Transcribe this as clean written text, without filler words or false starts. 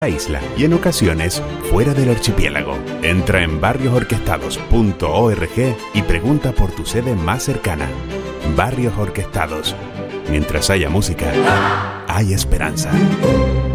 la isla y en ocasiones fuera del archipiélago. Entra en barriosorquestados.org y pregunta por tu sede más cercana. Barrios Orquestados. Mientras haya música, hay esperanza.